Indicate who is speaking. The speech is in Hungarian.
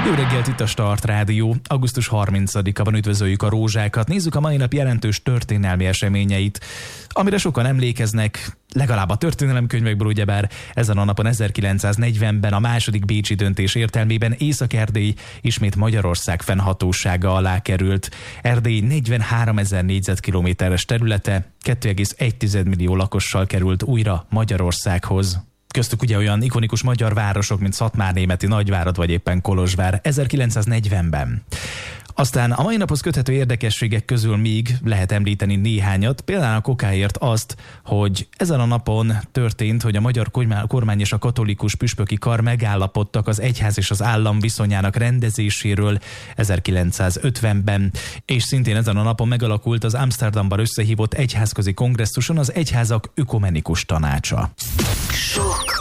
Speaker 1: Jó reggelt, itt a Start Rádió. Augusztus 30-a van, üdvözöljük a rózsákat. Nézzük a mai nap jelentős történelmi eseményeit, amire sokan emlékeznek, legalább a történelemkönyvekből, ugyebár ezen a napon 1940-ben a második bécsi döntés értelmében Észak-Erdély ismét Magyarország fennhatósága alá került. Erdély 43 000 négyzetkilométeres területe 2,1 millió lakossal került újra Magyarországhoz. Köztük ugye olyan ikonikus magyar városok, mint Szatmárnémeti Nagyvárad vagy éppen Kolozsvár 1940-ben. Aztán a mai naphoz köthető érdekességek közül még lehet említeni néhányat, például a kokáért azt, hogy ezen a napon történt, hogy a magyar kormány és a katolikus püspöki kar megállapodtak az egyház és az állam viszonyának rendezéséről 1950-ben, és szintén ezen a napon megalakult az Amsterdamban összehívott egyházközi kongresszuson az Egyházak Ökumenikus Tanácsa.
Speaker 2: Sok